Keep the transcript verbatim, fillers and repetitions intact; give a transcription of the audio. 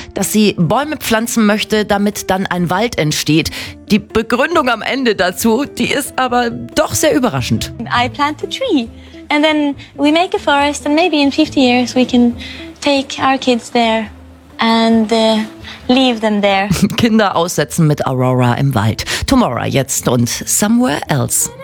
dass sie Bäume pflanzen möchte, damit dann ein Wald entsteht. Die Begründung am Ende dazu, die ist aber doch sehr überraschend. I plant a tree and then we make a forest and maybe in fifty years we can take our kids there and uh, leave them there. Kinder aussetzen mit Aurora im Wald. Tomorrow jetzt und Somewhere Else.